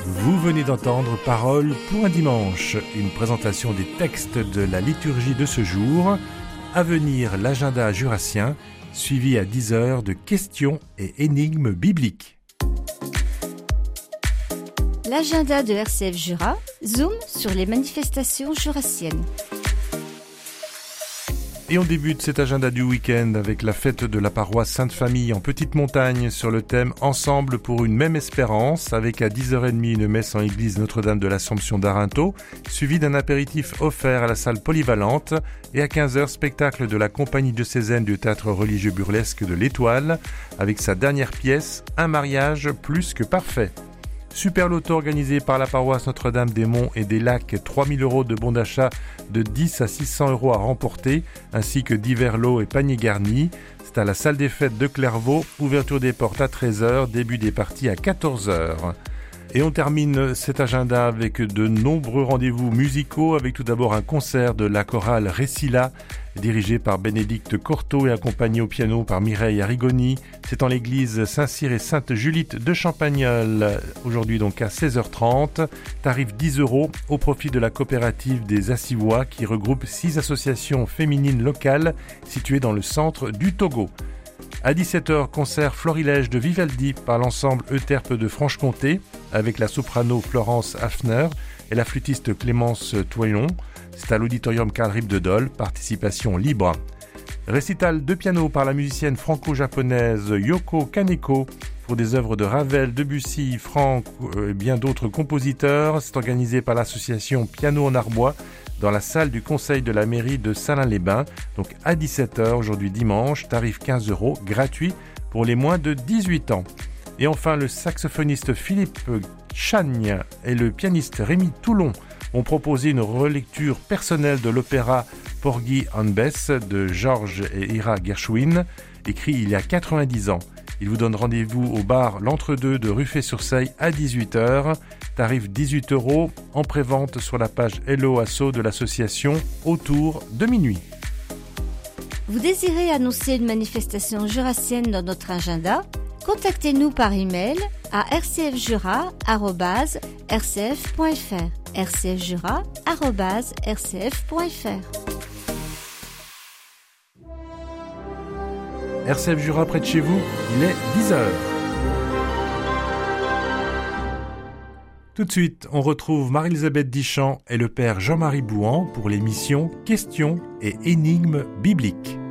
Vous venez d'entendre Parole pour un dimanche, une présentation des textes de la liturgie de ce jour. À venir, l'agenda jurassien, suivi à 10h de questions et énigmes bibliques. L'agenda de RCF Jura zoom sur les manifestations jurassiennes. Et on débute cet agenda du week-end avec la fête de la paroisse Sainte-Famille en Petite Montagne sur le thème « Ensemble pour une même espérance » avec à 10h30 une messe en église Notre-Dame de l'Assomption d'Arinthod, suivi d'un apéritif offert à la salle polyvalente et à 15h spectacle de la compagnie diocésaine du théâtre religieux burlesque de l'Étoile avec sa dernière pièce « Un mariage plus que parfait ». Super loto organisé par la paroisse Notre-Dame-des-Monts et des Lacs, 3 000 € de bons d'achat de 10 à 600 € à remporter, ainsi que divers lots et paniers garnis. C'est à la salle des fêtes de Clairvaux, ouverture des portes à 13h, début des parties à 14h. Et on termine cet agenda avec de nombreux rendez-vous musicaux, avec tout d'abord un concert de la chorale Récilla, dirigé par Bénédicte Cortot et accompagné au piano par Mireille Arrigoni. C'est en l'église Saint-Cyr et Sainte-Julite de Champagnole, aujourd'hui donc à 16h30. Tarif 10 € au profit de la coopérative des Assivois qui regroupe 6 associations féminines locales situées dans le centre du Togo. À 17h, concert Florilège de Vivaldi par l'ensemble Euterpe de Franche-Comté avec la soprano Florence Hafner et la flûtiste Clémence Toyon. C'est à l'auditorium Karl Ripp de Dole, participation libre. Récital de piano par la musicienne franco-japonaise Yoko Kaneko pour des œuvres de Ravel, Debussy, Franck et bien d'autres compositeurs. C'est organisé par l'association Piano en Arbois dans la salle du conseil de la mairie de Salins-les-Bains, donc à 17h aujourd'hui dimanche, tarif 15 €, gratuit pour les moins de 18 ans. Et enfin, le saxophoniste Philippe Chagne et le pianiste Rémi Toulon ont proposé une relecture personnelle de l'opéra Porgy and Bess de George et Ira Gershwin, écrit il y a 90 ans. Ils vous donnent rendez-vous au bar L'Entre-deux de Ruffey-sur-Seille à 18h. Tarif 18 € en prévente sur la page Hello Asso de l'association autour de minuit. Vous désirez annoncer une manifestation jurassienne dans notre agenda ? Contactez-nous par email à rcfjura@rcf.fr. rcfjura@rcf.fr. RCF Jura près de chez vous, il est 10h. Tout de suite, on retrouve Marie-Elisabeth Dichamp et le père Jean-Marie Bouhan pour l'émission Questions et énigmes bibliques.